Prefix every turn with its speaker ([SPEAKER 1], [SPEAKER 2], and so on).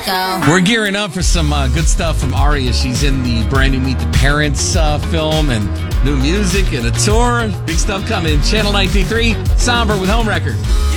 [SPEAKER 1] We're gearing up for some good stuff from Aria. She's in the brand new Meet the Parents film and new music and a tour. Big stuff coming. Channel 93, Somber with Home Record.